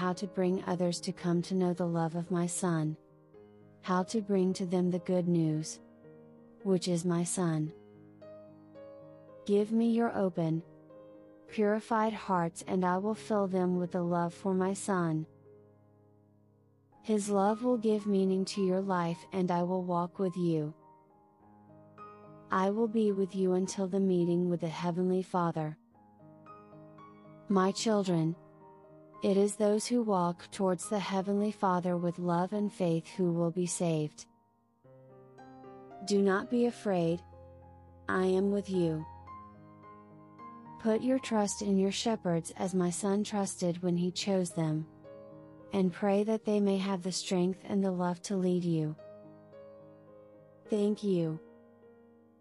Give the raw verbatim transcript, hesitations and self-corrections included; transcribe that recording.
how to bring others to come to know the love of my Son. How to bring to them the good news, which is my Son. Give me your open, purified hearts, and I will fill them with the love for my Son. His love will give meaning to your life, and I will walk with you. I will be with you until the meeting with the Heavenly Father. My children, it is those who walk towards the Heavenly Father with love and faith who will be saved. Do not be afraid. I am with you. Put your trust in your shepherds as my Son trusted when he chose them. And pray that they may have the strength and the love to lead you. Thank you.